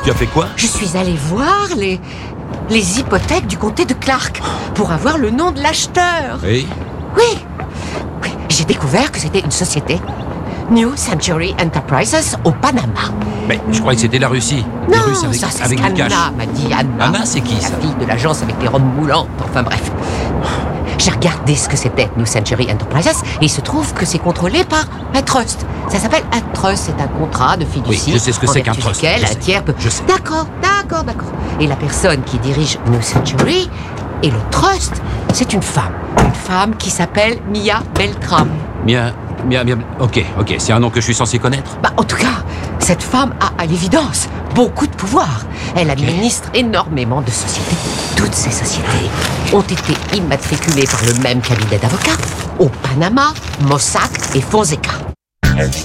Tu as fait quoi? Je suis allée voir les hypothèques du comté de Clark pour avoir le nom de l'acheteur. Oui. Oui. J'ai découvert que c'était une société, New Century Enterprises, au Panama. Mais je croyais que c'était la Russie. Les Non, Russes avec, ça c'est avec du cash. Anna, m'a dit Anna. Anna, c'est qui, La ça? fille de l'agence avec les robes moulantes, enfin bref. J'ai regardé ce que c'était New Century Enterprises et il se trouve que c'est contrôlé par un trust. Ça s'appelle un trust, c'est un contrat de fiducie. Oui, je sais ce que c'est qu'un trust. Duquel Je un sais. tiers peut... Je sais. D'accord. Et la personne qui dirige New Century et le trust, c'est une femme. Une femme qui s'appelle Mia Beltram. Mia. Ok, c'est un nom que je suis censé connaître. En tout cas, cette femme a à l'évidence beaucoup de pouvoir. Elle administre énormément de sociétés. Toutes ces sociétés ont été immatriculées par le même cabinet d'avocats au Panama, Mossack et Fonseca.